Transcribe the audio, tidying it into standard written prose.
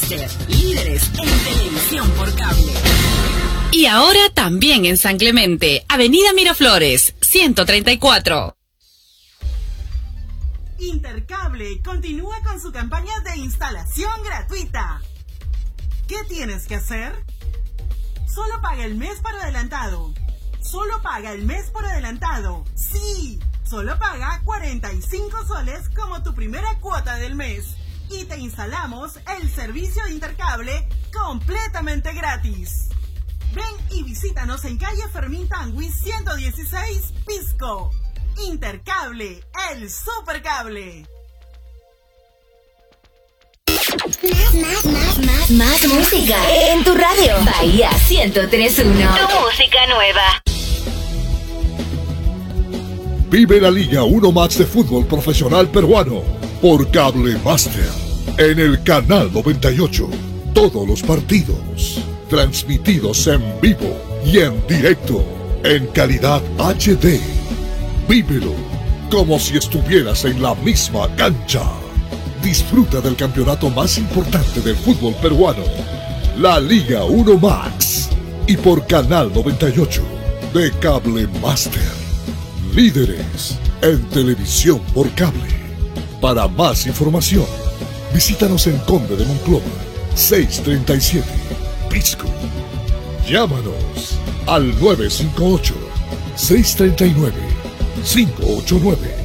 Master, líderes en televisión por cable. Y ahora también en San Clemente, Avenida Miraflores, 134. Intercable continúa con su campaña de instalación gratuita. ¿Qué tienes que hacer? Solo paga el mes por adelantado. Solo paga el mes por adelantado. ¡Sí! Solo paga 45 soles como tu primera cuota del mes. Y te instalamos el servicio de Intercable completamente gratis. Ven y visítanos en calle Fermín Tangui 116, Pisco. Intercable, el supercable. Más música en tu radio. Bahía 103.1. Tu música nueva. Vive la Liga 1 Max de fútbol profesional peruano por Cable Master en el canal 98. Todos los partidos transmitidos en vivo y en directo en calidad HD. Vívelo como si estuvieras en la misma cancha. Disfruta del campeonato más importante del fútbol peruano, la Liga 1 Max, y por Canal 98 de Cable Master. Líderes en televisión por cable. Para más información, visítanos en Conde de Monclova, 637, Pisco. Llámanos al 958-639-589.